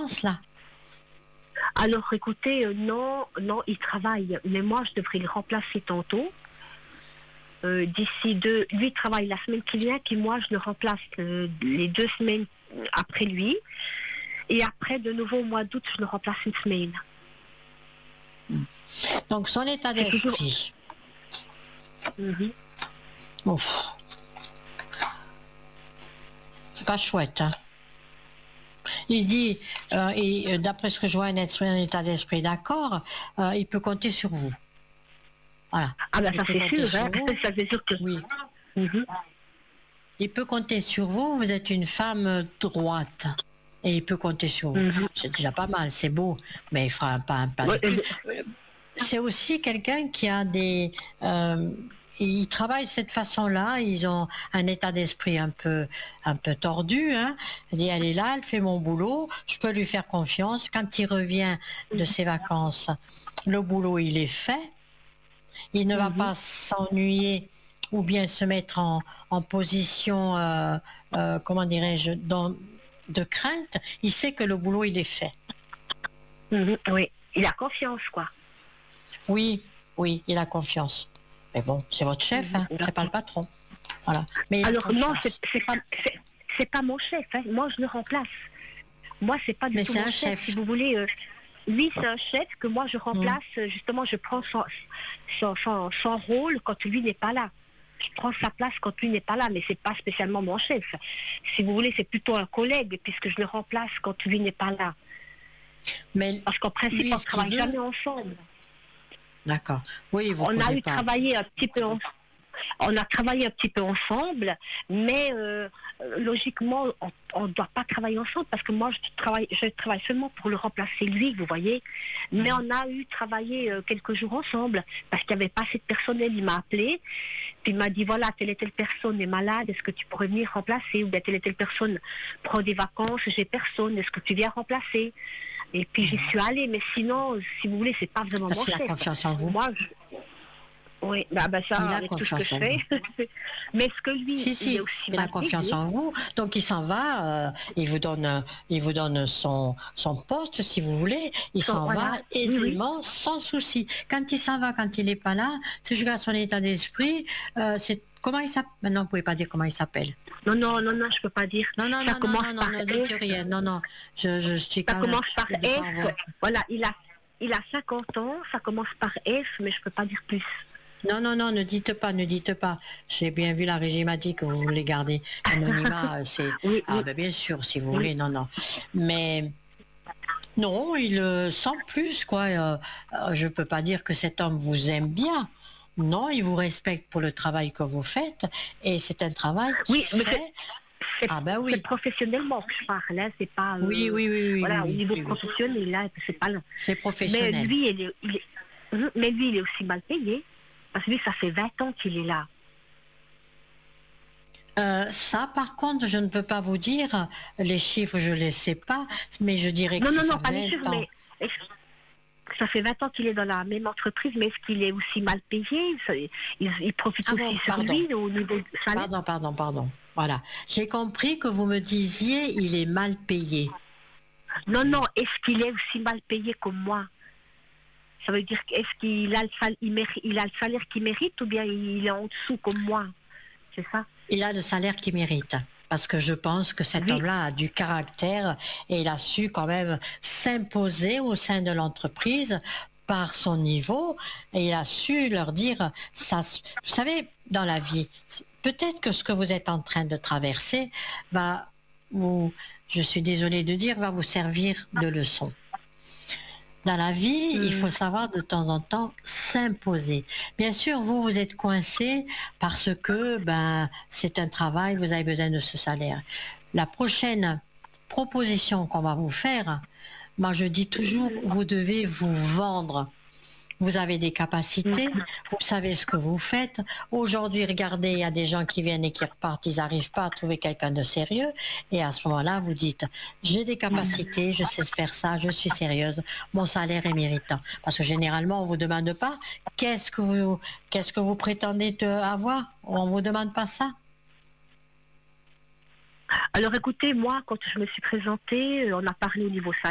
vacances, là? Alors écoutez, non, non, il travaille, mais moi je devrais le remplacer tantôt. D'ici deux, lui il travaille la semaine qui vient, puis moi je le remplace les 2 semaines après lui. Et après, de nouveau, au mois d'août, je le remplace une semaine. Donc son état C'est toujours... d'esprit. Mhm. Ouf. C'est pas chouette, hein. Il dit, et d'après ce que je vois, un état d'esprit d'accord, il peut compter sur vous. Voilà. Ah ben Il ça peut c'est compter sûr, hein. sur vous. Ça c'est sûr que... Oui. Mhm. Il peut compter sur vous, vous êtes une femme droite. Et il peut compter sur vous. Mhm. C'est déjà pas mal, c'est beau, mais il fera pas un pas Ouais, de plus. C'est aussi quelqu'un qui a des... ils travaillent de cette façon-là, ils ont un état d'esprit un peu tordu. Hein. Il dit, elle est là, elle fait mon boulot, je peux lui faire confiance. Quand il revient de ses vacances, le boulot, il est fait. Il ne va pas s'ennuyer ou bien se mettre en position, comment dirais-je, de crainte. Il sait que le boulot, il est fait. Oui, il a confiance, quoi. Oui, oui, il a confiance. Mais bon, c'est votre chef, hein, c'est pas le patron. Voilà. Mais il a Alors non, confiance. c'est pas mon chef, hein. Moi je le remplace. Moi c'est pas du Mais tout c'est mon un chef, chef. si vous voulez. Lui c'est un chef que moi je remplace, justement je prends son rôle quand lui n'est pas là. Je prends sa place quand lui n'est pas là, mais c'est pas spécialement mon chef. Si vous voulez, c'est plutôt un collègue, puisque je le remplace quand lui n'est pas là. Mais Parce qu'en principe, lui, on ne ce qu'il travaille veut... jamais ensemble. D'accord. Oui, vous On a causez eu pas. travaillé un petit peu ensemble. On a travaillé un petit peu ensemble, mais logiquement, on ne doit pas travailler ensemble parce que moi, je travaille seulement pour le remplacer lui, vous voyez. Mais on a eu travaillé quelques jours ensemble parce qu'il n'y avait pas assez de personnel. Il m'a appelé, puis il m'a dit, voilà, telle et telle personne est malade, est-ce que tu pourrais venir remplacer? Ou bien telle et telle personne prend des vacances, j'ai personne, est-ce que tu viens remplacer? Et puis j'y suis allée, mais sinon, si vous voulez, c'est pas vraiment Parce mon qu'il a chef. confiance en vous. Moi, oui, bah ça, Il a avec tout ce que confiance je en fais. vous. Mais est-ce que lui, il est Si, aussi il a mal confiance payé? en vous. Donc il s'en va, il vous donne son poste, si vous voulez. Il s'en va Voilà, oui, oui. aisément, sans souci. Quand il s'en va, quand il n'est pas là, si je regarde son état d'esprit, c'est comment il s'appelle? Maintenant, vous pouvez pas dire comment il s'appelle. Non, non, non, non, je peux pas dire. Non, non, Ça non, non, commence non, non, par ne dites F. rien. Non, non, je suis Ça quand même commence par de pas F. avoir. Voilà, il a 50 ans, ça commence par F, mais je peux pas dire plus. Non, non, non, ne dites pas, ne dites pas. J'ai bien vu, la régie m'a dit que vous voulez garder anonymat, c'est... Oui, Ah oui, ben bien sûr, si vous oui. voulez, non, non. Mais non, il sans plus, quoi. Je peux pas dire que cet homme vous aime bien. Non, il vous respecte pour le travail que vous faites, et c'est un travail qui Oui, mais fait... Ah ben c'est oui, professionnellement que je parle, hein, c'est pas... oui, oui, oui, oui, oui, voilà, au oui, niveau oui, oui. professionnel, là, c'est pas... C'est Mais professionnel. lui, mais lui, il est aussi mal payé. Parce que lui, ça fait 20 ans qu'il est là. Ça, par contre, je ne peux pas vous dire, les chiffres, je ne les sais pas, mais je dirais que Non, si non, ça non, pas fait les chiffres, 20 ans. mais ça fait 20 ans qu'il est dans la même entreprise, mais est-ce qu'il est aussi mal payé? Il profite Ah aussi bon, sur pardon, lui au niveau du salaire? pardon. Voilà. J'ai compris que vous me disiez, il est mal payé. Non, non, est-ce qu'il est aussi mal payé que moi? Ça veut dire, est-ce qu'il a il a le salaire qu'il mérite ou bien il est en dessous comme moi? C'est ça? Il a le salaire qu'il mérite. Parce que je pense que cet Oui. homme-là a du caractère et il a su quand même s'imposer au sein de l'entreprise par son niveau et il a su leur dire, ça, vous savez, dans la vie, peut-être que ce que vous êtes en train de traverser va vous, je suis désolée de dire, va vous servir de leçon. Dans la vie, il faut savoir de temps en temps s'imposer. Bien sûr, vous êtes coincé parce que c'est un travail, vous avez besoin de ce salaire. La prochaine proposition qu'on va vous faire, moi je dis toujours, vous devez vous vendre. Vous avez des capacités, vous savez ce que vous faites. Aujourd'hui, regardez, il y a des gens qui viennent et qui repartent, ils n'arrivent pas à trouver quelqu'un de sérieux. Et à ce moment-là, vous dites, j'ai des capacités, je sais faire ça, je suis sérieuse, mon salaire est méritant. Parce que généralement, on ne vous demande pas qu'est-ce que vous prétendez avoir. On ne vous demande pas ça. Alors écoutez, moi, quand je me suis présentée, on a parlé au niveau salaire.